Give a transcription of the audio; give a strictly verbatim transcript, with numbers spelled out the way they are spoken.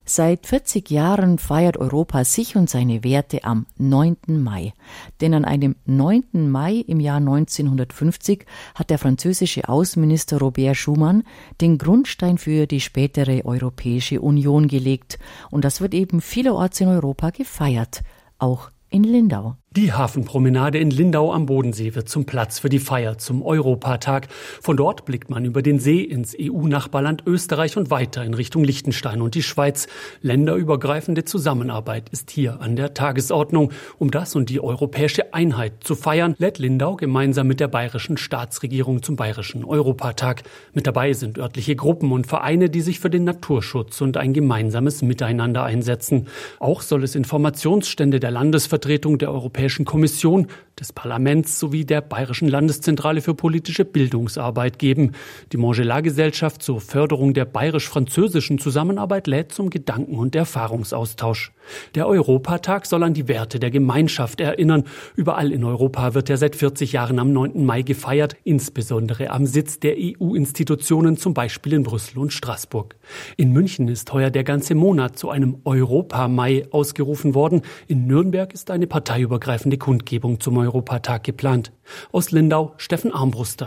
Seit vierzig Jahren feiert Europa sich und seine Werte am neunten Mai. Denn an einem neunten Mai im Jahr neunzehnhundertfünfzig hat der französische Außenminister Robert Schuman den Grundstein für die spätere Europäische Union gelegt. Und das wird eben vielerorts in Europa gefeiert, auch in Lindau. Die Hafenpromenade in Lindau am Bodensee wird zum Platz für die Feier zum Europatag. Von dort blickt man über den See ins E U-Nachbarland Österreich und weiter in Richtung Liechtenstein und die Schweiz. Länderübergreifende Zusammenarbeit ist hier an der Tagesordnung. Um das und die europäische Einheit zu feiern, lädt Lindau gemeinsam mit der bayerischen Staatsregierung zum bayerischen Europatag. Mit dabei sind örtliche Gruppen und Vereine, die sich für den Naturschutz und ein gemeinsames Miteinander einsetzen. Auch soll es Informationsstände der Landesvertretung der Europäischen Europäischen Kommission, des Parlaments sowie der Bayerischen Landeszentrale für politische Bildungsarbeit geben. Die Montgelas-Gesellschaft zur Förderung der bayerisch-französischen Zusammenarbeit lädt zum Gedanken- und Erfahrungsaustausch. Der Europatag soll an die Werte der Gemeinschaft erinnern. Überall in Europa wird er seit vierzig Jahren am neunten Mai gefeiert, insbesondere am Sitz der E U-Institutionen, zum Beispiel in Brüssel und Straßburg. In München ist heuer der ganze Monat zu einem Europa-Mai ausgerufen worden. In Nürnberg ist eine parteiübergreifende Kundgebung zum Europatag geplant. Aus Lindau, Steffen Armbruster.